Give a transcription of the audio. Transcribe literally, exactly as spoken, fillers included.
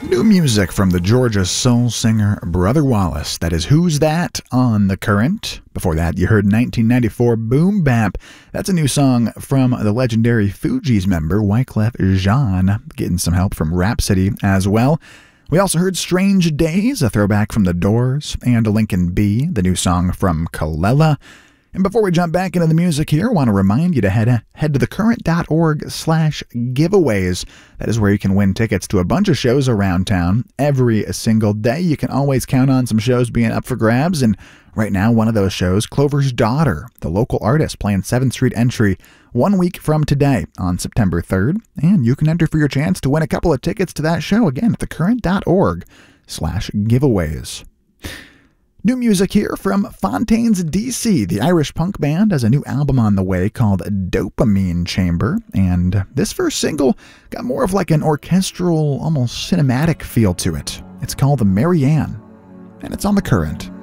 New music from the Georgia soul singer Brother Wallace. That is Who's That on The Current. Before that, you heard nineteen ninety-four Boom Bap. That's a new song from the legendary Fugees member Wyclef Jean, getting some help from Rhapsody as well. We also heard Strange Days, a throwback from The Doors, and Lincoln B, the new song from Kalela. And before we jump back into the music here, I want to remind you to head, head to thecurrent.org slash giveaways. That is where you can win tickets to a bunch of shows around town every single day. You can always count on some shows being up for grabs. And right now, one of those shows, Clover's Daughter, the local artist playing seventh Street Entry, one week from today on September third. And you can enter for your chance to win a couple of tickets to that show, again, at thecurrent.org slash giveaways. New music here from Fontaines D C. The Irish punk band has a new album on the way called Dopamine Chamber, and this first single got more of like an orchestral, almost cinematic feel to it. It's called The Marianne, and it's on The Current.